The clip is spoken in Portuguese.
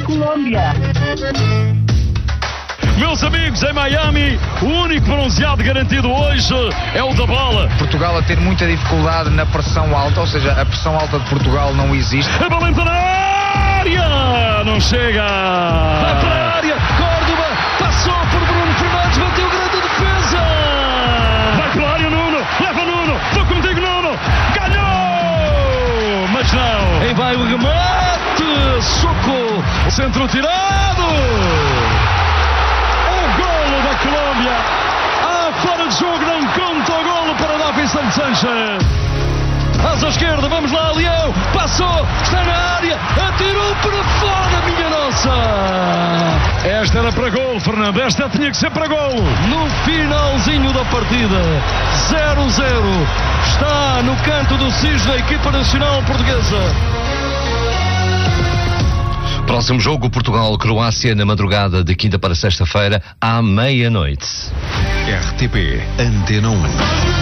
Colômbia. Meus amigos, em Miami, o único bronzeado garantido hoje é o da bola. Portugal a ter muita dificuldade na pressão alta, ou seja, a pressão alta de Portugal não existe. A bola entra na área! Não chega! Vai para a área! Córdoba passou por Bruno Fernandes, bateu grande defesa! Vai para a área, Nuno! Leva Nuno! Vou contigo, Nuno! Ganhou! Mas não! Aí vai o remate! Soco! O centro tirado! Da Colômbia, fora de jogo, não conta o golo para Davinson Sanchez. Asa esquerda, vamos lá, Leão, passou, está na área, atirou para fora, minha nossa. Esta era para golo, Fernando, esta tinha que ser para golo. No finalzinho da partida, 0-0, está no canto do cisne a equipa nacional portuguesa. Próximo jogo, Portugal-Croácia, na madrugada de quinta para sexta-feira, à meia-noite. RTP Antena 1.